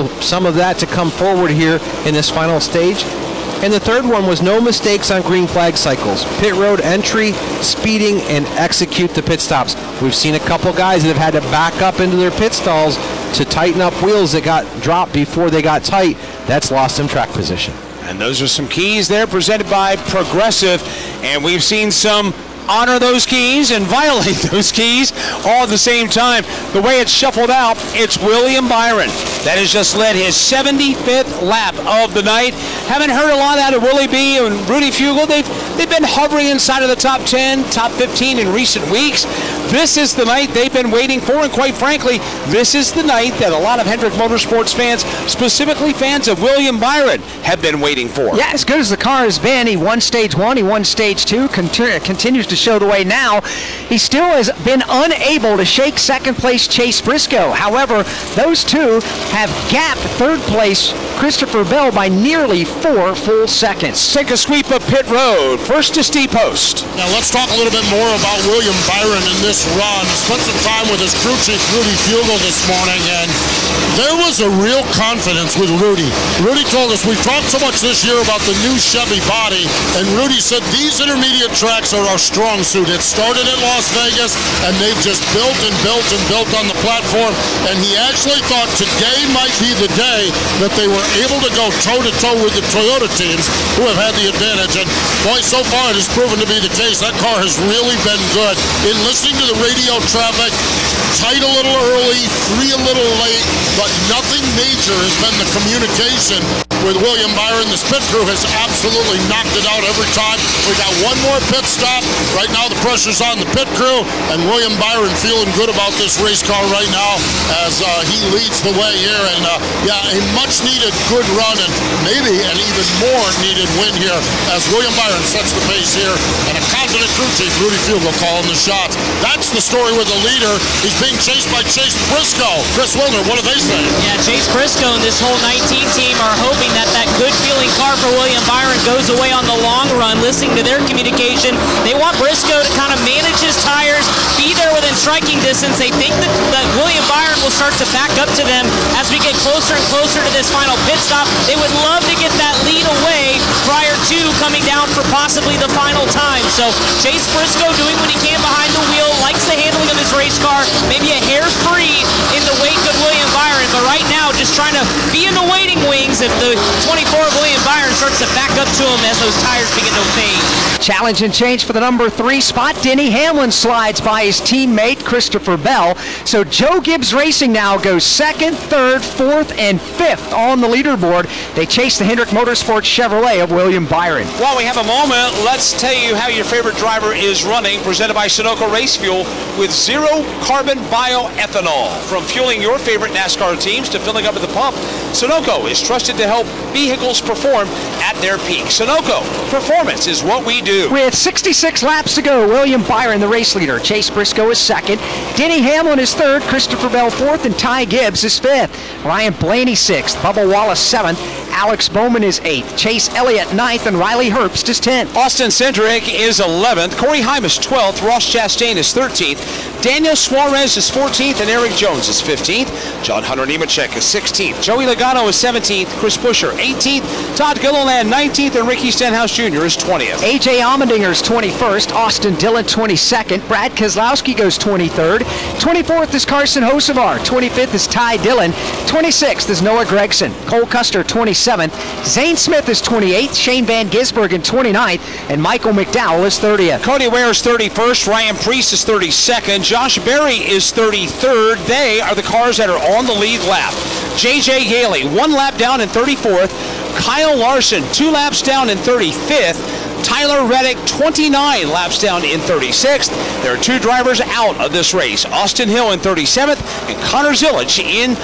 still some of that to come forward here in this final stage. And the third one was no mistakes on green flag cycles. Pit road entry, speeding, and execute the pit stops. We've seen a couple guys that have had to back up into their pit stalls to tighten up wheels that got dropped before they got tight. That's lost them track position. And those are some keys there presented by Progressive. And we've seen some honor those keys and violate those keys all at the same time. The way it's shuffled out, it's William Byron. That has just led his 75th lap of the night. Haven't heard a lot out of Willie B and Rudy Fugle. They've been hovering inside of the top 10, top 15 in recent weeks. This is the night they've been waiting for, and quite frankly, this is the night that a lot of Hendrick Motorsports fans, specifically fans of William Byron, have been waiting for. Yeah, as good as the car has been, he won stage 1, he won stage 2, continues to show the way now. He still has been unable to shake second place Chase Briscoe. However, those two have gapped third place Christopher Bell by nearly 4 full seconds. Take a sweep of pit road. First to Steve Post. Now let's talk a little bit more about William Byron in this run. Spent some time with his crew chief Rudy Fugle this morning, and there was a real confidence with Rudy. Rudy told us, we talked so much this year about the new Chevy body, and Rudy said these intermediate tracks are our strong suit. It started at Las Vegas, and they've just built and built and built on the platform, and he actually thought today might be the day that they were able to go toe-to-toe with the Toyota teams who have had the advantage. And boy, so far it has proven to be the case. That car has really been good. In listening to the radio traffic, tight a little early, free a little late, but nothing major has been the communication with William Byron. The pit crew has absolutely knocked it out every time. We got one more pit stop. Right now the pressure's on the pit crew, and William Byron feeling good about this race car right now as he leads the way here. And yeah, a much needed good run, and maybe an even more needed win here as William Byron sets the pace here, and a confident crew chief Rudy Fugle calling the shots. That's the story with the leader. He's being chased by Chase Briscoe. Chris Wilner, what do they say? Yeah, Chase Briscoe and this whole 19 team are hoping that good feeling car for William Byron goes away on the long run. Listening to their communication, they want Briscoe to kind of manage his tires, be there within striking distance. They think that William Byron will start to back up to them as we get closer and closer to this final pit stop. They would love to get that lead away prior to coming down for possibly the final time. So Chase Briscoe doing what he can behind the wheel, likes the handling of his race car, maybe a hair free in the wake of William Byron, but right now just trying to be in the waiting wings if the 24 of William Byron starts to back up to him as those tires begin to fade. Challenge and change for the number 3 spot. Denny Hamlin slides by his teammate Christopher Bell. So Joe Gibbs Racing now goes 2nd, 3rd, 4th, and 5th on the leaderboard. They chase the Hendrick Motorsports Chevrolet of William Byron. While we have a moment, let's tell you how your favorite driver is running. Presented by Sunoco Race Fuel with zero carbon bioethanol. From fueling your favorite NASCAR teams to filling up at the pump, Sunoco is trusted to help vehicles perform at their peak. Sunoco, performance is what we do. With 66 laps to go, William Byron, the race leader. Chase Briscoe is 2nd. Denny Hamlin is 3rd. Christopher Bell 4th. And Ty Gibbs is 5th. Ryan Blaney 6th. Bubba Wallace 7th. Alex Bowman is 8th. Chase Elliott 9th. And Riley Herbst is 10th. Austin Cindric is 11th. Corey Heim is 12th. Ross Chastain is 13th. Daniel Suarez is 14th. And Eric Jones is 15th. John Hunter Nemechek is 16th. Joey Logano is 17th. Chris Buescher 18th. Todd Gilliland 19th. And Ricky Stenhouse Jr. is 20th. AJ Allmendinger is 21st. Austin Dillon 22nd. Brad Keselowski goes 23rd. 24th is Carson Hocevar. 25th is Ty Dillon. 26th is Noah Gragson. Cole Custer 27th. Zane Smith is 28th. Shane Van Gisbergen 29th. And Michael McDowell is 30th. Cody Ware is 31st. Ryan Preece is 32nd. Josh Berry is 33rd. They are the cars that are on the lead lap. J.J. Yaley, 1 lap down in 34th. Kyle Larson, 2 laps down in 35th. Tyler Reddick, 29 laps down in 36th. There are 2 drivers out of this race. Austin Hill in 37th and Connor Zilic in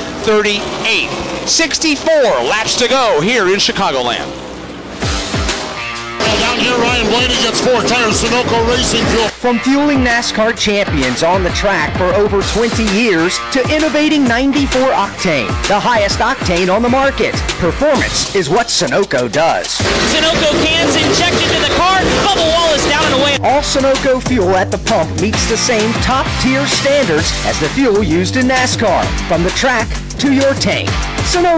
38th. 64 laps to go here in Chicagoland. Down here, Ryan Blaney gets 4 tires, Sunoco Racing Fuel. From fueling NASCAR champions on the track for over 20 years to innovating 94 octane, the highest octane on the market. Performance is what Sunoco does. Sunoco cans injected to the car. Bubba Wallace down and away. All Sunoco fuel at the pump meets the same top-tier standards as the fuel used in NASCAR. From the track to your tank. Sunoco.